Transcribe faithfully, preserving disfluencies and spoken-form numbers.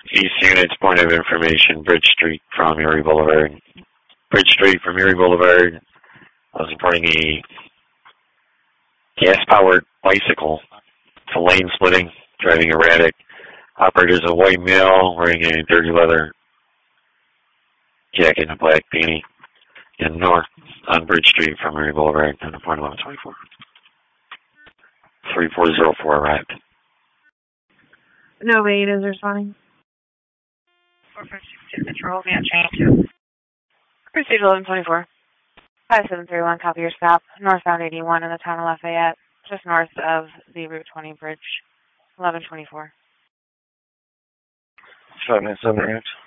East units, point of information, Bridge Street from Erie Boulevard. Bridge Street from Erie Boulevard. I was reporting a gas-powered bicycle to lane splitting, driving erratic. Operator's a white male wearing a dirty leather jacket and a black beanie in north on Bridge Street from Erie Boulevard on the point eleven twenty-four. three four zero four arrived. No wait is responding. four five six two, Metro, Van Chain two. Proceed eleven twenty-four. five seven three one, copy your stop. Northbound eighty-one in the town of Lafayette, just north of the Route twenty bridge. eleven twenty-four. five nine seven arrived.